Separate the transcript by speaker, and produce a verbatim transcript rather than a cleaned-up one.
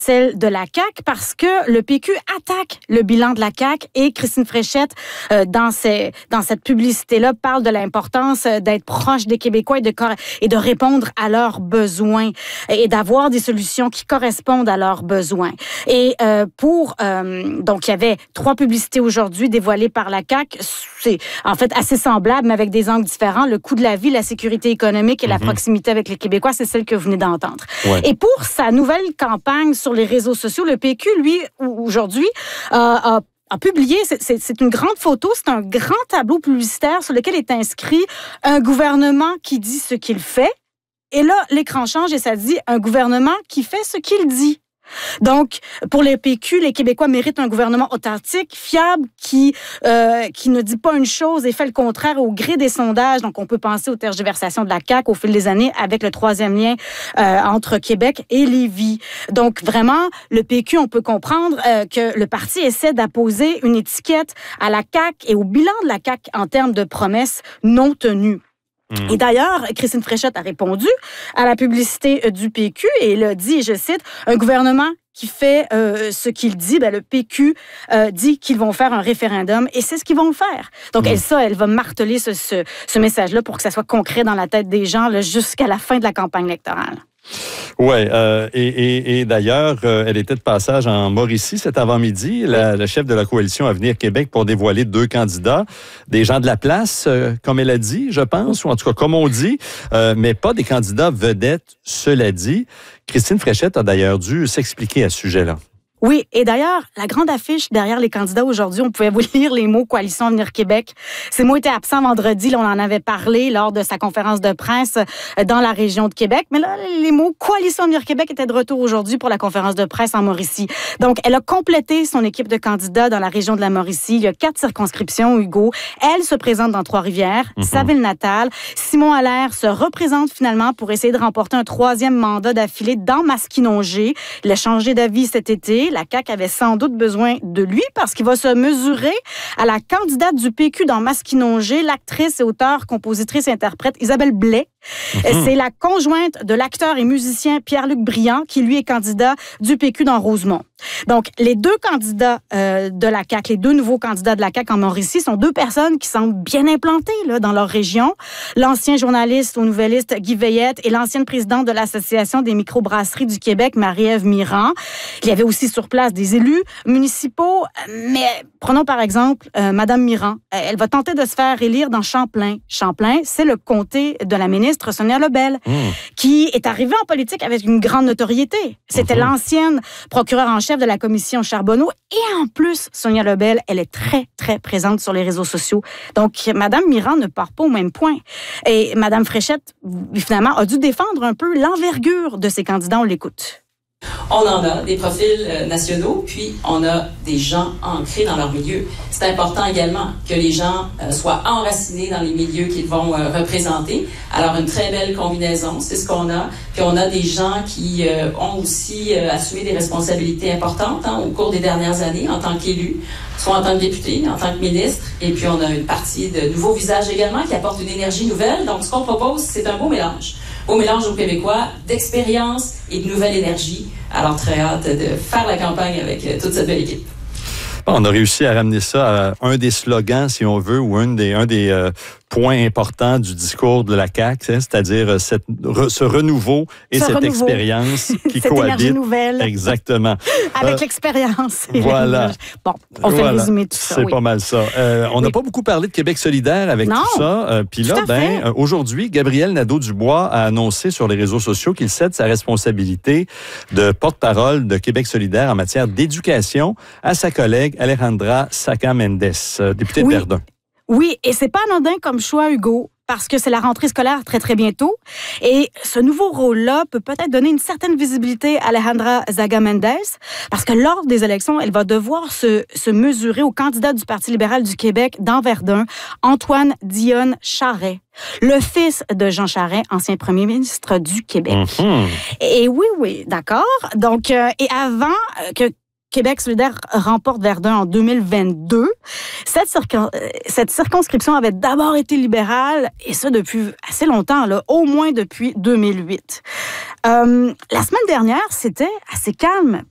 Speaker 1: celle de la C A Q, parce que le P Q attaque le bilan de la C A Q et Christine Fréchette, euh, dans, ces, dans cette publicité-là, parle de l'importance d'être proche des Québécois et de, et de répondre à leurs besoins et d'avoir des solutions qui correspondent à leurs besoins. Et euh, pour... Euh, donc, il y avait trois publicités aujourd'hui dévoilées par la C A Q. C'est en fait assez semblable, mais avec des angles différents. Le coût de la vie, la sécurité économique et mm-hmm. la proximité avec les Québécois, c'est celle que vous venez d'entendre. Ouais. Et pour sa nouvelle campagne sur les réseaux sociaux, le P Q, lui, aujourd'hui, euh, a a publié, c'est, c'est, c'est une grande photo, c'est un grand tableau publicitaire sur lequel est inscrit un gouvernement qui dit ce qu'il fait. Et là, l'écran change et ça dit un gouvernement qui fait ce qu'il dit. Donc, pour les P Q, les Québécois méritent un gouvernement authentique, fiable, qui euh, qui ne dit pas une chose et fait le contraire au gré des sondages. Donc, on peut penser aux tergiversations de la C A Q au fil des années avec le troisième lien euh, entre Québec et Lévis. Donc, vraiment, le P Q, on peut comprendre euh, que le parti essaie d'apposer une étiquette à la C A Q et au bilan de la C A Q en termes de promesses non tenues. Et d'ailleurs, Christine Fréchette a répondu à la publicité du P Q et elle a dit, et je cite, « Un gouvernement qui fait euh, ce qu'il dit, ben, le P Q euh, dit qu'ils vont faire un référendum et c'est ce qu'ils vont faire. » Donc, mmh. elle, ça, elle va marteler ce, ce, ce message-là pour que ça soit concret dans la tête des gens là, jusqu'à la fin de la campagne électorale.
Speaker 2: Oui, euh, et, et, et d'ailleurs, euh, elle était de passage en Mauricie cet avant-midi, la, la chef de la coalition Avenir Québec, pour dévoiler deux candidats, des gens de la place, euh, comme elle a dit, je pense, ou en tout cas comme on dit, euh, mais pas des candidats vedettes, cela dit. Christine Fréchette a d'ailleurs dû s'expliquer à ce sujet-là.
Speaker 1: Oui, et d'ailleurs, la grande affiche derrière les candidats aujourd'hui, on pouvait vous lire les mots Coalition Avenir Québec. Ces mots étaient absents vendredi, là, on en avait parlé lors de sa conférence de presse dans la région de Québec, mais là, les mots Coalition Avenir Québec étaient de retour aujourd'hui pour la conférence de presse en Mauricie. Donc, elle a complété son équipe de candidats dans la région de la Mauricie. Il y a quatre circonscriptions, Hugo. Elle se présente dans Trois-Rivières, mm-hmm. sa ville natale. Simon Allaire se représente finalement pour essayer de remporter un troisième mandat d'affilée dans Masquinongé. Il a changé d'avis cet été. La C A Q avait sans doute besoin de lui parce qu'il va se mesurer à la candidate du P Q dans Masquinongé, l'actrice et auteure, compositrice et interprète Isabelle Blais. Mm-hmm. C'est la conjointe de l'acteur et musicien Pierre-Luc Briand qui, lui, est candidat du P Q dans Rosemont. Donc, les deux candidats euh, de la C A Q, les deux nouveaux candidats de la C A Q en Mauricie sont deux personnes qui semblent bien implantées là, dans leur région. L'ancien journaliste au Nouvelliste Guy Veillette et l'ancienne présidente de l'Association des microbrasseries du Québec, Marie-Ève Mirand. Il y avait aussi sur place des élus municipaux, mais prenons par exemple euh, Madame Mirand. Elle va tenter de se faire élire dans Champlain. Champlain, c'est le comté de la ministre Sonia Lebel, mmh. qui est arrivée en politique avec une grande notoriété. C'était mmh. l'ancienne procureure en chef de la commission Charbonneau. Et en plus, Sonia Lebel, elle est très, très présente sur les réseaux sociaux. Donc, Madame Mirand ne part pas au même point. Et Madame Fréchette, finalement, a dû défendre un peu l'envergure de ses candidats. On l'écoute.
Speaker 3: On en a des profils euh, nationaux, puis on a des gens ancrés dans leur milieu. C'est important également que les gens euh, soient enracinés dans les milieux qu'ils vont euh, représenter. Alors, une très belle combinaison, c'est ce qu'on a. Puis on a des gens qui euh, ont aussi euh, assumé des responsabilités importantes hein, au cours des dernières années en tant qu'élus, soit en tant que député, en tant que ministre. Et puis on a une partie de nouveaux visages également qui apportent une énergie nouvelle. Donc, ce qu'on propose, c'est un beau mélange. Beau mélange aux Québécois d'expérience et de nouvelle énergie. Alors, très hâte de faire la campagne avec euh, toute cette belle équipe.
Speaker 2: On a réussi à ramener ça à un des slogans, si on veut, ou un des, un des euh, points importants du discours de la C A Q, hein, c'est-à-dire cette, re, ce renouveau et ce cette renouveau. expérience qui
Speaker 1: cette
Speaker 2: cohabite.
Speaker 1: Énergie nouvelle.
Speaker 2: Exactement.
Speaker 1: Avec
Speaker 2: euh,
Speaker 1: l'expérience.
Speaker 2: Voilà.
Speaker 1: Bon, on fait
Speaker 2: voilà.
Speaker 1: résumer tout ça.
Speaker 2: C'est
Speaker 1: oui.
Speaker 2: pas mal ça. Euh, on n'a
Speaker 1: oui.
Speaker 2: pas beaucoup parlé de Québec solidaire avec
Speaker 1: non,
Speaker 2: tout ça. Euh, Puis là, ben, euh, aujourd'hui, Gabriel Nadeau-Dubois a annoncé sur les réseaux sociaux qu'il cède sa responsabilité de porte-parole de Québec solidaire en matière d'éducation à sa collègue Alejandra Saca-Mendes, euh, députée
Speaker 1: oui.
Speaker 2: de Verdun.
Speaker 1: Oui, et c'est pas anodin comme choix, Hugo, parce que c'est la rentrée scolaire très, très bientôt. Et ce nouveau rôle-là peut peut-être donner une certaine visibilité à Alejandra Saca-Mendes, parce que lors des élections, elle va devoir se, se mesurer au candidat du Parti libéral du Québec dans Verdun, Antoine Dionne Charest, le fils de Jean Charest, ancien premier ministre du Québec. Mm-hmm. Et oui, oui, d'accord. Donc, euh, et avant euh, que Québec solidaire remporte Verdun en deux mille vingt-deux. Cette, circon... Cette circonscription avait d'abord été libérale, et ça depuis assez longtemps, là, au moins depuis deux mille huit. Euh, la semaine dernière, c'était assez calme